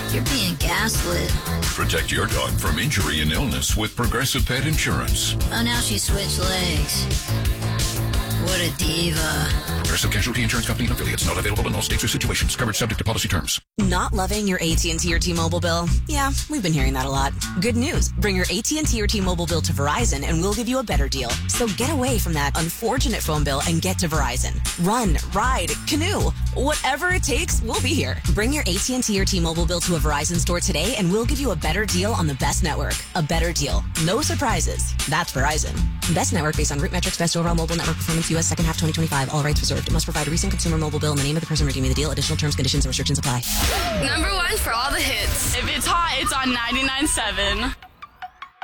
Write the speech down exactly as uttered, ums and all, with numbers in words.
You're being gaslit. Protect your dog from injury and illness with Progressive Pet Insurance. Oh, now she switched legs. What a diva. Progressive Casualty Insurance Company and affiliates. Not available in all states or situations. Covered subject to policy terms. Not loving your A T and T or T-Mobile bill? Yeah, we've been hearing that a lot. Good news. Bring your A T and T or T-Mobile bill to Verizon and we'll give you a better deal. So get away from that unfortunate phone bill and get to Verizon. Run, ride, canoe. Whatever it takes, we'll be here. Bring your A T and T or T-Mobile bill to a Verizon store today and we'll give you a better deal on the best network. A better deal. No surprises. That's Verizon. Best network based on root metrics, best overall mobile network performance, U S second half twenty twenty-five. All rights reserved. It must provide a recent consumer mobile bill and the name of the person redeeming the deal. Additional terms, conditions, and restrictions apply. Number one for all the hits. If it's hot, it's on ninety-nine point seven.